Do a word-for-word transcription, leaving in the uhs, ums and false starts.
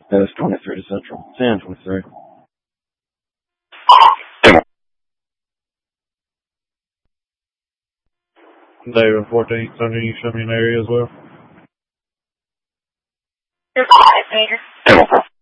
That's twenty-three to Central. ten twenty-three. David fourteen, seventeen, you show me an area as well. You're five, Peter.